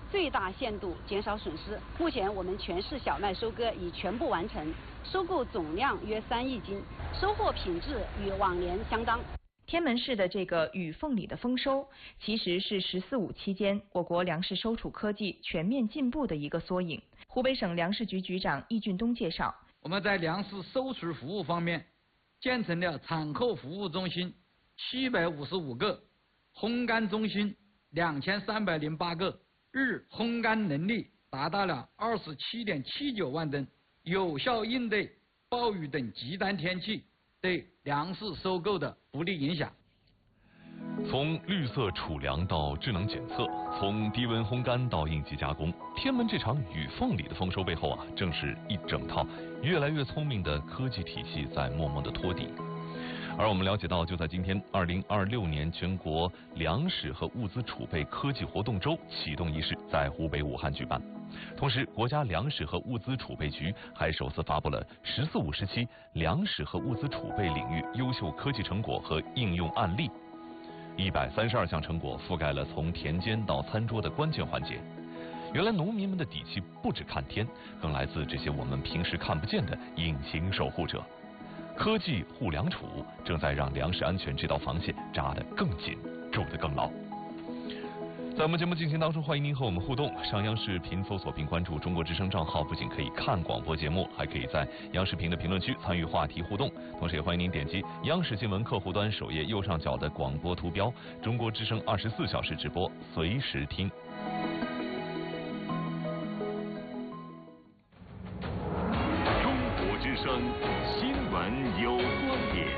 最大限度减少损失。目前我们全市小麦收割已全部完成，收购总量约3亿斤，收获品质与往年相当。 天门市的这个雨凤梨的丰收，其实是“十四五”期间我国粮食收储科技全面进步的一个缩影。湖北省粮食局局长易俊东介绍， 我们在粮食收储服务方面，建成了产后服务中心755个，烘干中心2308个，日烘干能力达到了27.79万吨，有效应对暴雨等极端天气对粮食收购的不利影响。 从绿色储粮到智能检测，从低温烘干到应急加工，天门这场雨凤梨的丰收背后啊，正是一整套越来越聪明的科技体系在默默的托底。而我们了解到，就在今天，2026年全国粮食和物资储备科技活动周启动仪式在湖北武汉举办。同时，国家粮食和物资储备局还首次发布了“十四五”时期粮食和物资储备领域优秀科技成果和应用案例，132项成果覆盖了从田间到餐桌的关键环节。原来农民们的底气不只看天，更来自这些我们平时看不见的隐形守护者。科技护粮储正在让粮食安全这道防线扎得更紧，筑得更牢。在我们节目进行当中，欢迎您和我们互动。上央视频搜索并关注中国之声账号，不仅可以看广播节目，还可以在央视频的评论区参与话题互动。同时也欢迎您点击央视新闻客户端首页右上角的广播图标，中国之声24小时直播，随时听。 中国之声新闻有观点。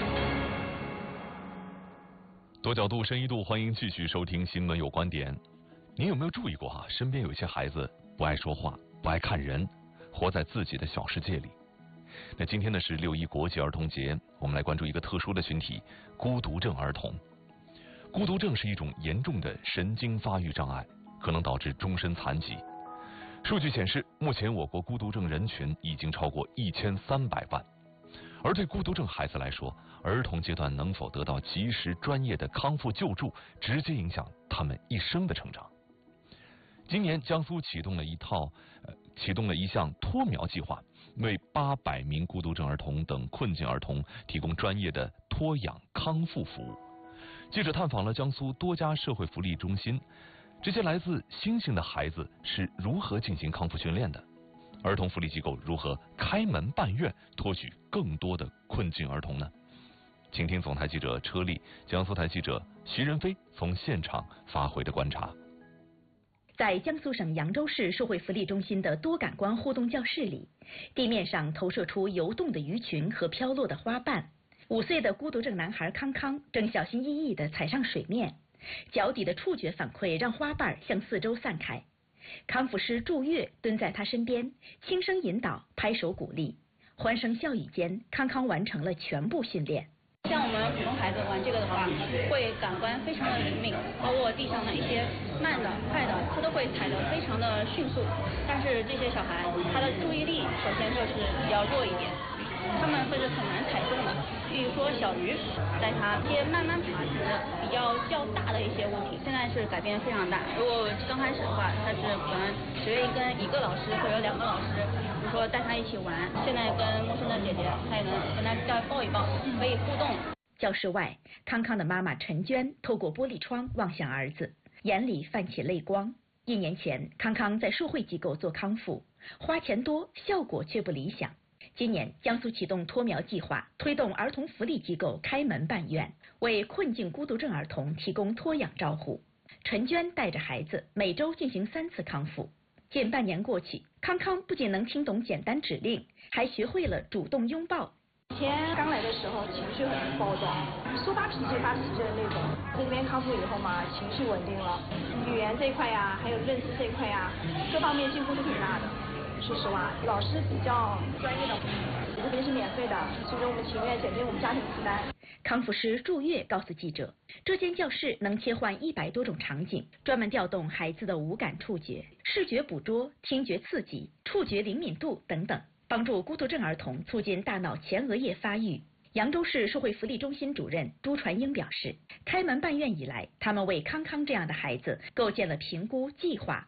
多角度、深一度，欢迎继续收听新闻有观点。您有没有注意过啊？身边有一些孩子不爱说话，不爱看人，活在自己的小世界里。那今天呢是6·1国际儿童节，我们来关注一个特殊的群体——孤独症儿童。孤独症是一种严重的神经发育障碍，可能导致终身残疾。数据显示，目前我国孤独症人群已经超过1300万。而对孤独症孩子来说，儿童阶段能否得到及时专业的康复救助，直接影响他们一生的成长。今年，江苏启动了一项托苗计划，为800名孤独症儿童等困境儿童提供专业的托养康复服务。记者探访了江苏多家社会福利中心，这些来自星星的孩子是如何进行康复训练的？儿童福利机构如何开门办院，托举更多的困境儿童呢？请听总台记者车丽、江苏台记者徐仁飞从现场发回的观察。 在江苏省扬州市社会福利中心的多感官互动教室里，地面上投射出游动的鱼群和飘落的花瓣。5岁的孤独症男孩康康正小心翼翼地踩上水面，脚底的触觉反馈让花瓣向四周散开。康复师祝月蹲在他身边，轻声引导，拍手鼓励。欢声笑语间，康康完成了全部训练。 像我们普通孩子玩这个的话，会感官非常的灵敏，包括地上的一些慢的、快的，他都会踩得非常的迅速。但是这些小孩，他的注意力首先就是比较弱一点，他们会是很难踩中的。比如说小鱼，带它一些慢慢爬行的较大的一些物体，现在是改变非常大。如果刚开始的话，他是可能只愿意跟1个老师或者2个老师，比如说带他一起玩。现在跟陌生的姐姐，他也能跟他再抱一抱，可以互动。 教室外，康康的妈妈陈娟透过玻璃窗望向儿子，眼里泛起泪光。1年前，康康在社会机构做康复，花钱多，效果却不理想。今年，江苏启动托苗计划，推动儿童福利机构开门办院，为困境孤独症儿童提供托养照护。陈娟带着孩子每周进行3次康复。近半年过去，康康不仅能听懂简单指令，还学会了主动拥抱。 以前刚来的时候情绪很暴躁，说发脾气就发脾气的那种。在这边康复以后嘛，情绪稳定了，语言这一块呀，还有认知这一块呀，各方面进步都挺大的。说实话，老师比较专业的，这边是免费的，所以说我们情愿减轻我们家庭负担。 康复师祝月告诉记者，这间教室能切换100多种场景，专门调动孩子的五感触觉，视觉捕捉、听觉刺激、触觉灵敏度等等，帮助孤独症儿童促进大脑前额叶发育。扬州市社会福利中心主任朱传英表示，开门办院以来，他们为康康这样的孩子构建了评估、计划、